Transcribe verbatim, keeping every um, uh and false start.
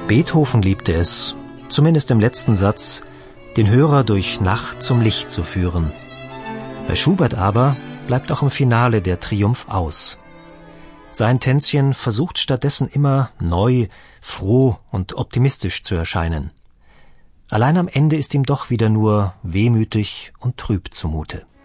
Beethoven liebte es, zumindest im letzten Satz, den Hörer durch Nacht zum Licht zu führen. Bei Schubert aber bleibt auch im Finale der Triumph aus. Sein Tänzchen versucht stattdessen immer neu, froh und optimistisch zu erscheinen. Allein am Ende ist ihm doch wieder nur wehmütig und trüb zumute.